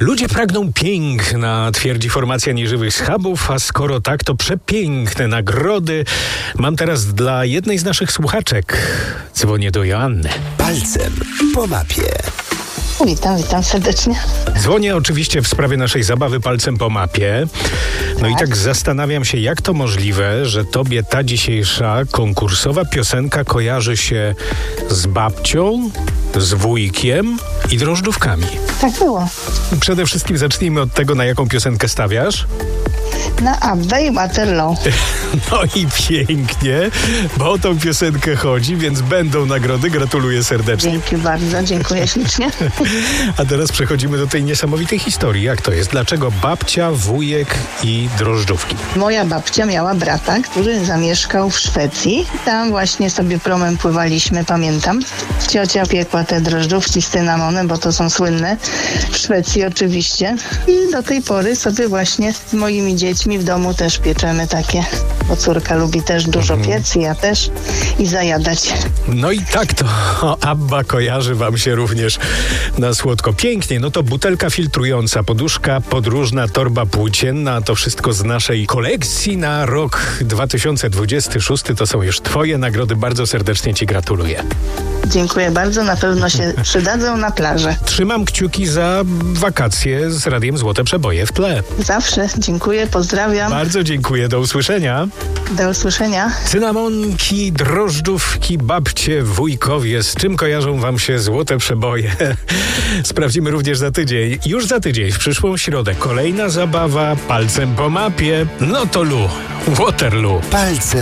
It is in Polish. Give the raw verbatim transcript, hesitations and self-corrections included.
Ludzie pragną piękna, twierdzi formacja Nieżywych Schabów, a skoro tak, to przepiękne nagrody. Mam teraz dla jednej z naszych słuchaczek. Dzwonię do Joanny. Palcem po mapie. Witam, witam serdecznie. Dzwonię oczywiście w sprawie naszej zabawy Palcem po mapie. No tak. I tak zastanawiam się, jak to możliwe, że tobie ta dzisiejsza konkursowa piosenka kojarzy się z babcią, z wujkiem i drożdżówkami. Tak było. Przede wszystkim zacznijmy od tego, na jaką piosenkę stawiasz. Na Abba i Waterloo. No i pięknie, bo o tą piosenkę chodzi, więc będą nagrody. Gratuluję serdecznie. Dzięki bardzo, dziękuję ślicznie. A teraz przechodzimy do tej niesamowitej historii. Jak to jest? Dlaczego babcia, wujek i drożdżówki? Moja babcia miała brata, który zamieszkał w Szwecji. Tam właśnie sobie promem pływaliśmy, pamiętam. Ciocia piekła te drożdżówki z cynamonem, bo to są słynne. W Szwecji oczywiście. I do tej pory sobie właśnie z moimi dziećmi w domu też pieczemy takie. Bo córka lubi też dużo mhm. piec, ja też. I zajadać. No i tak to Abba kojarzy wam się również na słodko. Pięknie, no to butelka filtrująca, poduszka podróżna, torba płócienna, to wszystko z naszej kolekcji na rok dwa tysiące dwudziesty szósty. To są już twoje nagrody. Bardzo serdecznie ci gratuluję. Dziękuję bardzo, na pewno się przydadzą na plażę. Trzymam kciuki za wakacje z Radiem Złote Przeboje w tle. Zawsze, dziękuję, pozdrawiam. Bardzo dziękuję, do usłyszenia. Do usłyszenia. Cynamonki, drożdżówki, babcie, wujkowie, z czym kojarzą wam się Złote Przeboje? Sprawdzimy również za tydzień. Już za tydzień, w przyszłą środę, kolejna zabawa Palcem po mapie. No to Lu, Waterloo. Palcem